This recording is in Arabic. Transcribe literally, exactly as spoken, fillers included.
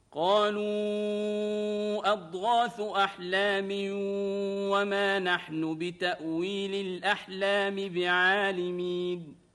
قالوا أضغاث أحلام وما نحن بتأويل الأحلام بعالمين